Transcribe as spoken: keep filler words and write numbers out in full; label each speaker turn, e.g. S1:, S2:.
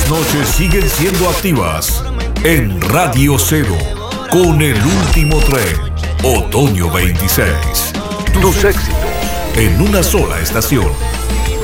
S1: las noches siguen siendo activas en Radio Cero con el último tren, Otoño veintiséis. Tus éxitos en una sola estación.